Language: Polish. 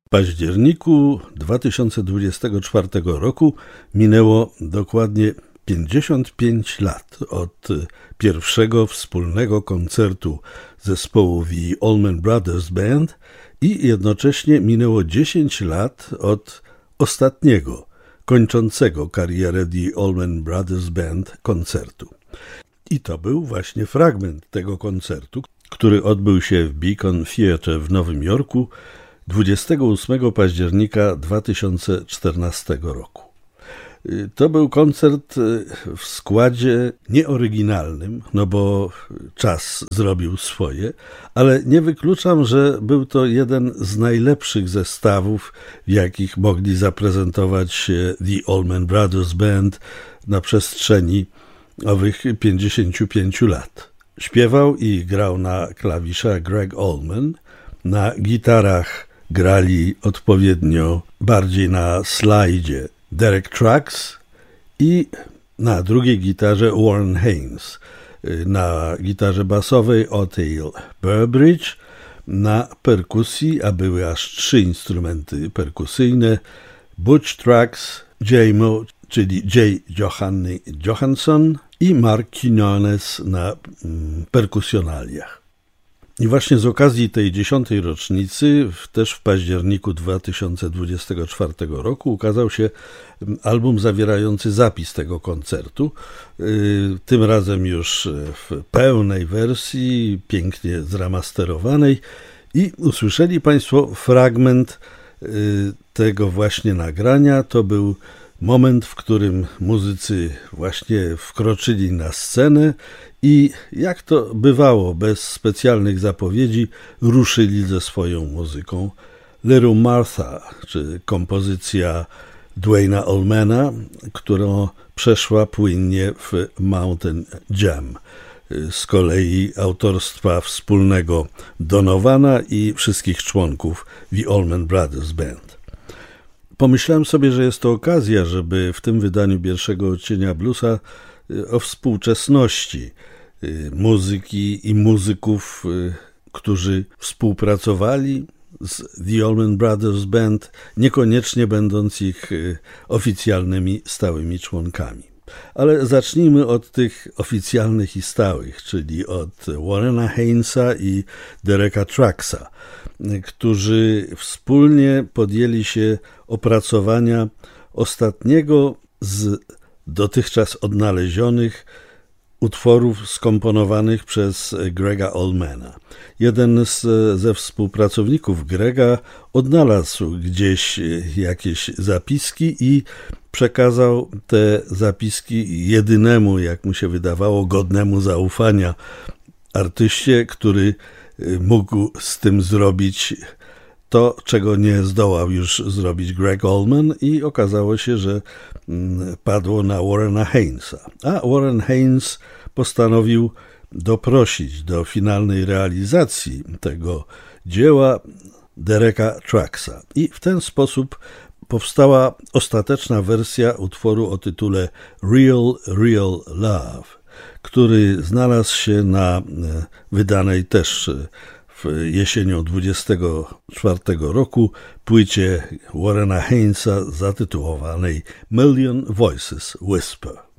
październiku 2024 roku minęło dokładnie 55 lat od pierwszego wspólnego koncertu zespołu The Allman Brothers Band i jednocześnie minęło 10 lat od ostatniego, kończącego karierę The Allman Brothers Band koncertu. I to był właśnie fragment tego koncertu, który odbył się w Beacon Theatre w Nowym Jorku 28 października 2014 roku. To był koncert w składzie nieoryginalnym, no bo czas zrobił swoje, ale nie wykluczam, że był to jeden z najlepszych zestawów, w jakich mogli zaprezentować się The Allman Brothers Band na przestrzeni owych 55 lat. Śpiewał i grał na klawiszach Gregg Allman, na gitarach grali odpowiednio bardziej na slajdzie Derek Trucks i na drugiej gitarze Warren Haynes, na gitarze basowej Othell Burbridge, na perkusji, a były aż 3 instrumenty perkusyjne, Butch Trucks, J-Mo, czyli J. Johansson i Mark Quinones na perkusjonaliach. I właśnie z okazji tej 10. rocznicy, też w październiku 2024 roku, ukazał się album zawierający zapis tego koncertu. Tym razem już w pełnej wersji, pięknie zremasterowanej. I usłyszeli Państwo fragment tego właśnie nagrania. To był moment, w którym muzycy właśnie wkroczyli na scenę i jak to bywało, bez specjalnych zapowiedzi, ruszyli ze swoją muzyką. Little Martha, czy kompozycja Duane'a Allmana, która przeszła płynnie w Mountain Jam, z kolei autorstwa wspólnego Donovana i wszystkich członków The Allman Brothers Band. Pomyślałem sobie, że jest to okazja, żeby w tym wydaniu pierwszego odcienia bluesa o współczesności muzyki i muzyków, którzy współpracowali z The Allman Brothers Band, niekoniecznie będąc ich oficjalnymi stałymi członkami. Ale zacznijmy od tych oficjalnych i stałych, czyli od Warrena Haynesa i Dereka Trucksa, którzy wspólnie podjęli się opracowania ostatniego z dotychczas odnalezionych utworów skomponowanych przez Gregga Allmana. Jeden ze współpracowników Gregga odnalazł gdzieś jakieś zapiski i przekazał te zapiski jedynemu, jak mu się wydawało, godnemu zaufania artyście, który mógł z tym zrobić to, czego nie zdołał już zrobić Gregg Allman, i okazało się, że padło na Warrena Haynesa. A Warren Haynes postanowił doprosić do finalnej realizacji tego dzieła Dereka Trucksa. I w ten sposób powstała ostateczna wersja utworu o tytule Real, Real Love, który znalazł się na wydanej też jesienią 24 roku płycie Warrena Haynesa zatytułowanej Million Voices Whisper.